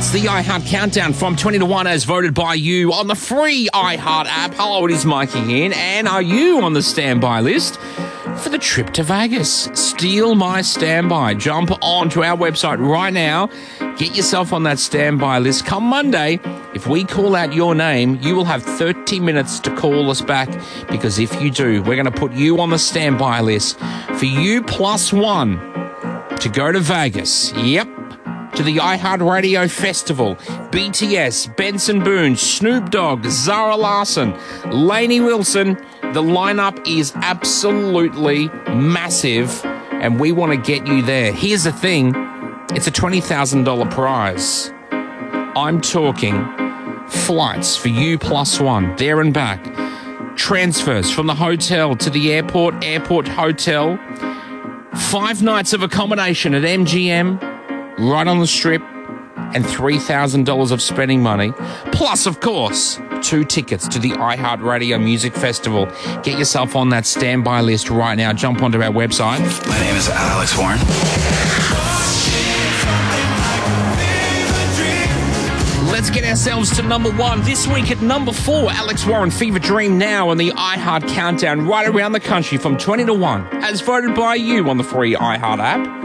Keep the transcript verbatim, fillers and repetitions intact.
It's the iHeart Countdown from twenty to one as voted by you on the free iHeart app. Hello, it is Mikey here. And are you on the standby list for the trip to Vegas? Steal my standby. Jump onto our website right now. Get yourself on that standby list. Come Monday, if we call out your name, you will have thirty minutes to call us back, because if you do, we're going to put you on the standby list for you plus one to go to Vegas. Yep. To the iHeartRadio Festival. B T S, Benson Boone, Snoop Dogg, Zara Larsson, Lainey Wilson. The lineup is absolutely massive, and we want to get you there. Here's the thing. It's a twenty thousand dollars prize. I'm talking flights for you plus one, there and back. Transfers from the hotel to the airport, airport hotel. Five nights of accommodation at M G M, right on the Strip, and three thousand dollars of spending money. Plus, of course, two tickets to the iHeartRadio Music Festival. Get yourself on that standby list right now. Jump onto our website. My name is Alex Warren. Let's get ourselves to number one. This week at number four, Alex Warren, Fever Dream Now on the iHeart Countdown right around the country from twenty to one, as voted by you on the free iHeart app.